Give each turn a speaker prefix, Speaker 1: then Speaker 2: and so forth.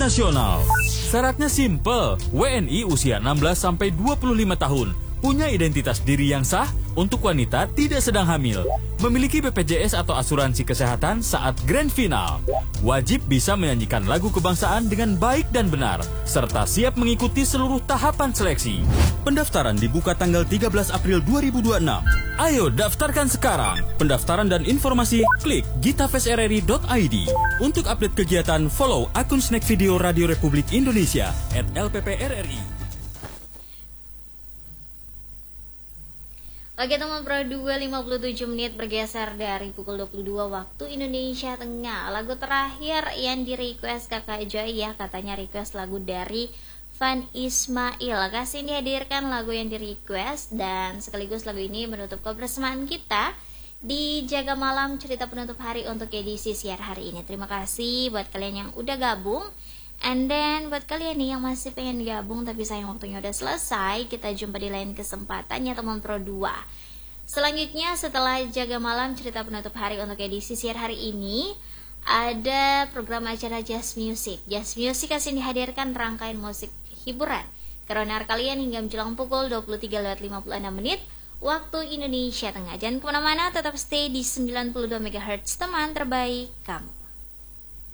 Speaker 1: nasional. Syaratnya simple, WNI usia 16-25 tahun, punya identitas diri yang sah, untuk wanita tidak sedang hamil, memiliki BPJS atau asuransi kesehatan saat grand final, wajib bisa menyanyikan lagu kebangsaan dengan baik dan benar, serta siap mengikuti seluruh tahapan seleksi. Pendaftaran dibuka tanggal 13 April 2026. Ayo daftarkan sekarang. Pendaftaran dan informasi klik gitafestrri.id. Untuk update kegiatan, follow akun Snack Video Radio Republik Indonesia @LPPRRI.
Speaker 2: Oke teman Pro 2:57 menit bergeser dari pukul 22 waktu Indonesia Tengah. Lagu terakhir yang di request Kakak Joy ya, katanya request lagu dari Van Ismail. Kasih dihadirkan lagu yang di request, dan sekaligus lagu ini menutup kebersamaan kita di Jaga Malam Cerita Penutup Hari untuk edisi siar hari ini. Terima kasih buat kalian yang udah gabung. And then buat kalian nih yang masih pengen gabung tapi sayang waktunya udah selesai, kita jumpa di lain kesempatan ya teman Pro 2. Selanjutnya setelah Jaga Malam Cerita Penutup Hari untuk edisi siar hari ini, ada program acara Jazz Music. Jazz Music akan dihadirkan rangkaian musik hiburan karena kalian hingga menjelang pukul 23:56 menit waktu Indonesia Tengah. Jangan kemana-mana, tetap stay di 92 MHz teman terbaik kamu.